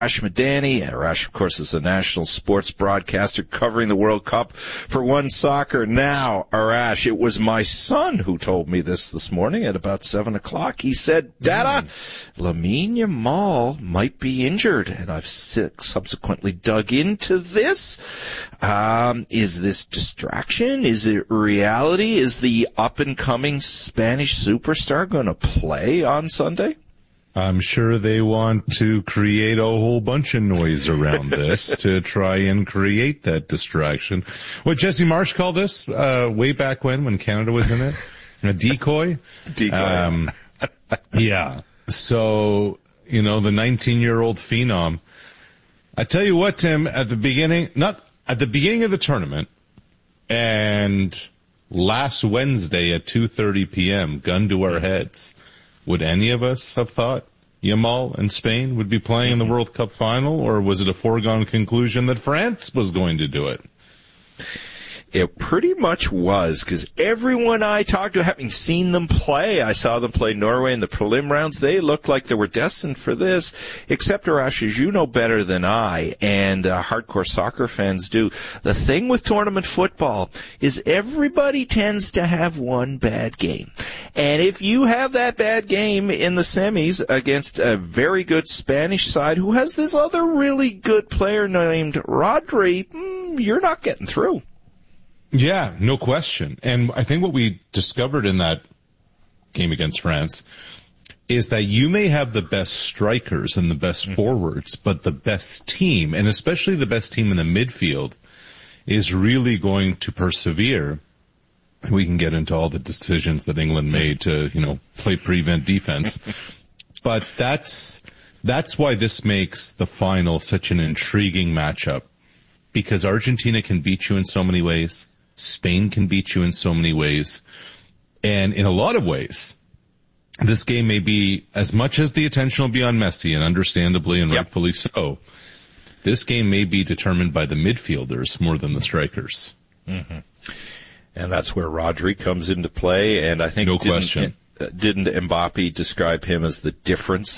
Arash Madani. Arash, of course, is a national sports broadcaster covering the World Cup for One Soccer. Now, Arash, it was my son who told me this morning at about 7 o'clock. He said, Dada, Lamine Yamal might be injured. And I've subsequently dug into this. Is this distraction? Is it reality? Is the up-and-coming Spanish superstar going to play on Sunday? I'm sure they want to create a whole bunch of noise around this to try and create that distraction. What Jesse Marsh called this way back when Canada was in it? A decoy? Decoy. Yeah. So, the 19-year-old phenom. I tell you what, Tim, at the beginning of the tournament and last Wednesday at 2:30 p.m., gun to our heads, would any of us have thought Yamal and Spain would be playing in the World Cup final, or was it a foregone conclusion that France was going to do it? It pretty much was, because everyone I talked to, having seen them play, I saw them play Norway in the prelim rounds, they looked like they were destined for this, except, Arash, as you know better than I, and hardcore soccer fans do, the thing with tournament football is everybody tends to have one bad game. And if you have that bad game in the semis against a very good Spanish side who has this other really good player named Rodri, you're not getting through. Yeah, no question. And I think what we discovered in that game against France is that you may have the best strikers and the best forwards, but the best team, and especially the best team in the midfield, is really going to persevere. We can get into all the decisions that England made to, play prevent defense. But that's why this makes the final such an intriguing matchup, because Argentina can beat you in so many ways. Spain can beat you in so many ways. And in a lot of ways, this game may be, as much as the attention will be on Messi, and understandably and rightfully so, this game may be determined by the midfielders more than the strikers. Mm-hmm. And that's where Rodri comes into play, and I think no question. Didn't Mbappe describe him as the difference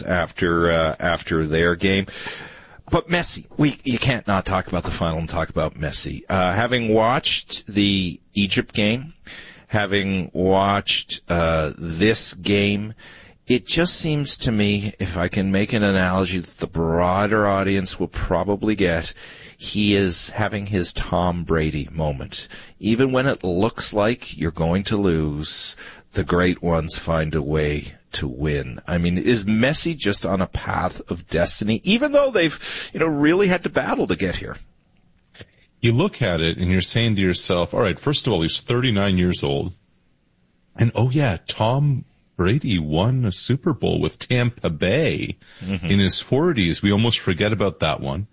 after their game? But Messi, you can't not talk about the final and talk about Messi. Having watched the Egypt game, having watched this game, it just seems to me, if I can make an analogy that the broader audience will probably get, he is having his Tom Brady moment. Even when it looks like you're going to lose, the great ones find a way to win. I mean, is Messi just on a path of destiny, even though they've, really had to battle to get here? You look at it and you're saying to yourself, all right, first of all, he's 39 years old. And, Tom Brady won a Super Bowl with Tampa Bay in his 40s. We almost forget about that one.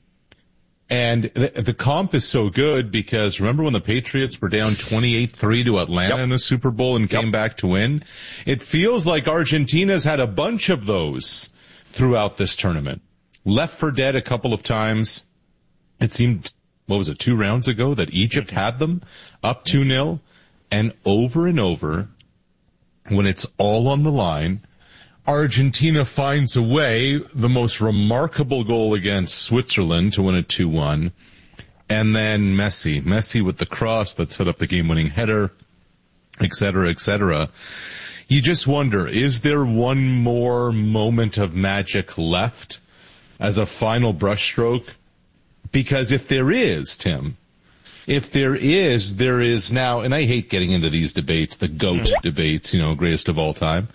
And the comp is so good because remember when the Patriots were down 28-3 to Atlanta in the Super Bowl and came back to win? It feels like Argentina's had a bunch of those throughout this tournament. Left for dead a couple of times. It seemed, 2 rounds ago that Egypt had them up 2-0, and over, when it's all on the line, Argentina finds a way, the most remarkable goal against Switzerland to win it 2-1. And then Messi with the cross that set up the game-winning header, et cetera, et cetera. You just wonder, is there one more moment of magic left as a final brushstroke? Because if there is, Tim, there is now, and I hate getting into these debates, the GOAT debates, greatest of all time.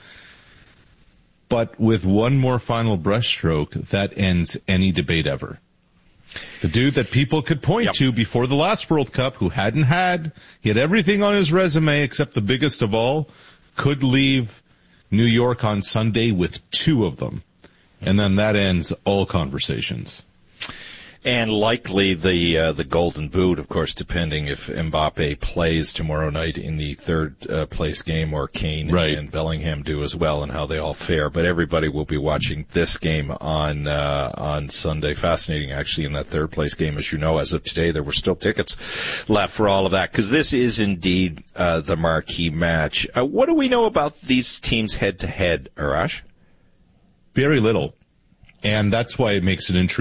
But with one more final brushstroke, that ends any debate ever. The dude that people could point to before the last World Cup, who he had everything on his resume except the biggest of all, could leave New York on Sunday with 2 of them. And then that ends all conversations. And likely the Golden Boot, of course, depending if Mbappe plays tomorrow night in the third place game, or Kane and Bellingham do as well, and how they all fare. But everybody will be watching this game on Sunday. Fascinating, actually, in that third place game. As you know, as of today, there were still tickets left for all of that, because this is indeed the marquee match. What do we know about these teams head to head, Arash? Very little. And that's why it makes it intriguing.